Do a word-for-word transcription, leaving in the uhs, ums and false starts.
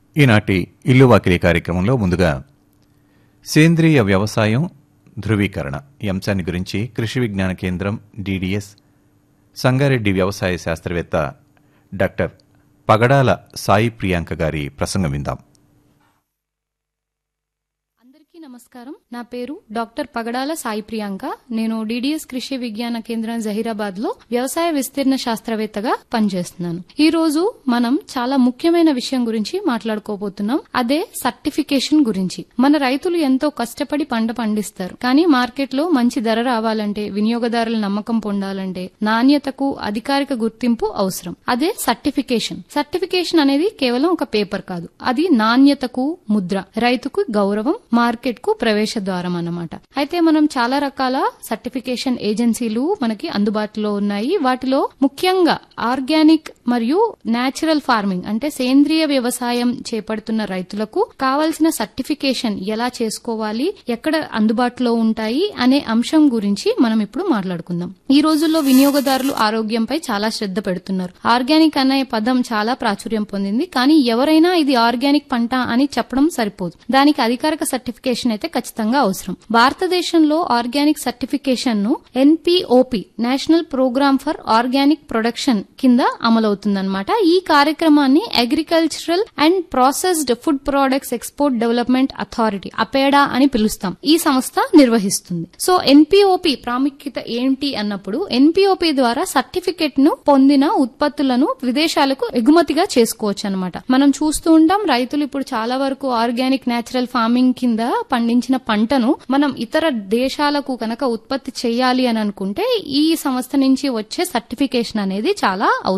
ఈనాటి ఇల్లు వాకిలి కార్యక్రమంలో ముందుగా సేంద్రియ వ్యవసాయం ధృవీకరణ ఈ అంశాన్ని గురించి కృషి విజ్ఞాన కేంద్రం డీడీఎస్ సంగారెడ్డి వ్యవసాయ శాస్త్రవేత్త డాక్టర్ పగడాల సాయి ప్రియాంక గారి ప్రసంగం విందాం. నమస్కారం. నా పేరు డాక్టర్ పగడాల సాయి ప్రియాంక. నేను డీడీఎస్ కృషి విజ్ఞాన కేంద్రం జహీరాబాద్ లో వ్యవసాయ విస్తీర్ణ శాస్త్రవేత్తగా పనిచేస్తున్నాను. ఈ రోజు మనం చాలా ముఖ్యమైన విషయం గురించి మాట్లాడుకోబోతున్నాం. అదే సర్టిఫికేషన్ గురించి. మన రైతులు ఎంతో కష్టపడి పంట పండిస్తారు, కానీ మార్కెట్ లో మంచి ధర రావాలంటే, వినియోగదారుల నమ్మకం పొందాలంటే నాణ్యతకు అధికారిక గుర్తింపు అవసరం. అదే సర్టిఫికేషన్. సర్టిఫికేషన్ అనేది కేవలం ఒక పేపర్ కాదు, అది నాణ్యతకు ముద్ర, రైతుకు గౌరవం, మార్కెట్ కు ప్రవేశ ద్వారం అన్నమాట. అయితే మనం చాలా రకాల సర్టిఫికేషన్ ఏజెన్సీలు మనకి అందుబాటులో ఉన్నాయి. వాటిలో ముఖ్యంగా ఆర్గానిక్ మరియు నేచురల్ ఫార్మింగ్ అంటే సేంద్రియ వ్యవసాయం చేపడుతున్న రైతులకు కావాల్సిన సర్టిఫికేషన్ ఎలా చేసుకోవాలి, ఎక్కడ అందుబాటులో ఉంటాయి అనే అంశం గురించి మనం ఇప్పుడు మాట్లాడుకుందాం. ఈ రోజుల్లో వినియోగదారులు ఆరోగ్యంపై చాలా శ్రద్ధ పెడుతున్నారు. ఆర్గానిక్ అనే పదం చాలా ప్రాచుర్యం పొందింది, కానీ ఎవరైనా ఇది ఆర్గానిక్ పంట అని చెప్పడం సరిపోదు. దానికి అధికారిక సర్టిఫికేషన్ అయితే ఖచ్చితంగా అవసరం. భారతదేశంలో ఆర్గానిక్ సర్టిఫికేషన్ ను NPOP national programme for organic production కింద అమలవుతుందన్నమాట. ఈ కార్యక్రమాన్ని agricultural and processed food products export development authority అపేడా అని పిలుస్తాం. ఈ సంస్థ నిర్వహిస్తుంది. సో ఎన్పిఓపి ప్రాముఖ్యత ఏంటి అన్నప్పుడు, ఎన్పిఓపి ద్వారా సర్టిఫికేట్ ను పొందిన ఉత్పత్తులను విదేశాలకు ఎగుమతిగా చేసుకోవచ్చు అన్నమాట. మనం చూస్తూ ఉంటాం, రైతులు ఇప్పుడు చాలా వరకు ఆర్గానిక్ నేచురల్ ఫార్మింగ్ కింద పండించిన పంటను మనం ఇతర దేశాలకు కనుక ఉత్పత్తి చేయాలి అని అనుకుంటే ఈ సంస్థ నుంచి వచ్చే సర్టిఫికేషన్ అనేది చాలా అవసరం.